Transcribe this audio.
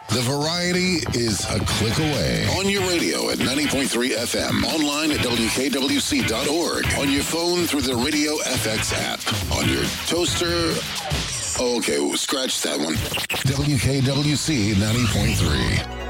The variety is a click away. On your radio at 90.3 FM. Online at WKWC.org. On your phone through the Radio FX app. On your toaster. Okay, scratch that one. WKWC 90.3.